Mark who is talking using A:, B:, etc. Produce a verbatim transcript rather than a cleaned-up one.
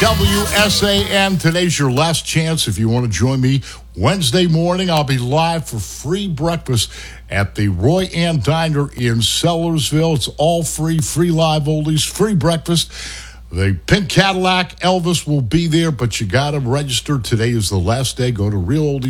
A: W S A N. Today's your last chance. If you want to join me Wednesday morning, I'll be live for free breakfast at the Roy Ann Diner in Sellersville. It's all free, free live oldies, free breakfast. The Pink Cadillac, Elvis will be there, but you got to register. Today is the last day. Go to real oldies